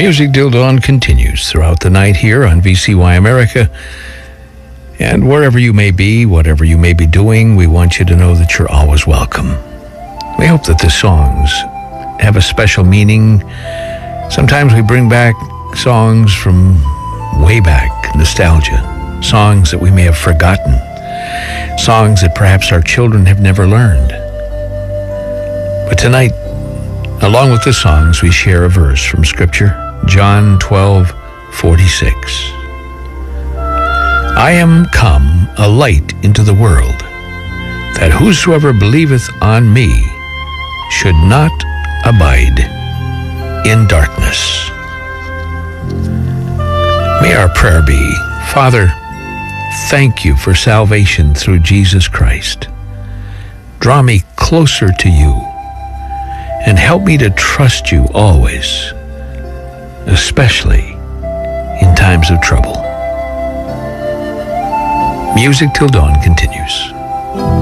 Music Till Dawn continues throughout the night here on VCY America. And wherever you may be, whatever you may be doing, we want you to know that you're always welcome. We hope that the songs have a special meaning. Sometimes we bring back songs from way back, nostalgia, songs that we may have forgotten, songs that perhaps our children have never learned. But tonight, along with the songs, we share a verse from Scripture, John 12:46. I am come a light into the world, that whosoever believeth on me should not abide in darkness. May our prayer be, Father, thank you for salvation through Jesus Christ. Draw me closer to you and help me to trust you always, especially in times of trouble. Music Till Dawn continues.